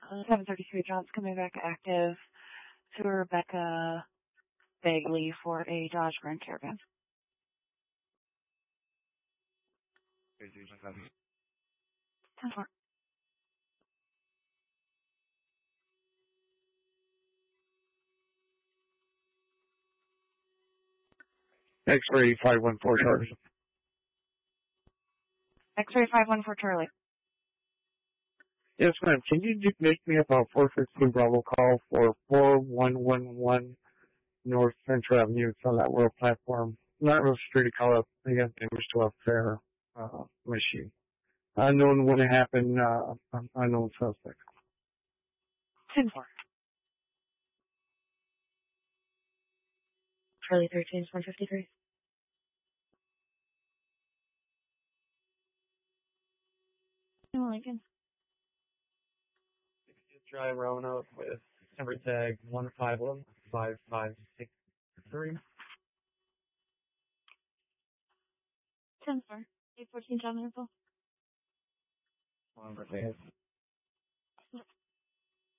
733 Johns coming back active to Rebecca Bagley for a Dodge Grand Caravan. 10-4. X-ray 514 Charlie. X-ray 514 Charlie. Yes, ma'am. Can you make me about 415 Bravo call for 4111 North Central Avenue? It's on that world platform. Not real street to call up. I got damage to a fair machine. Unknown when it happened, unknown suspect. 10-4. Charlie 13 is 153. Lincoln. Drive Roanoke with number tag 1515563. 10-4. 814 John Mansell. Number tag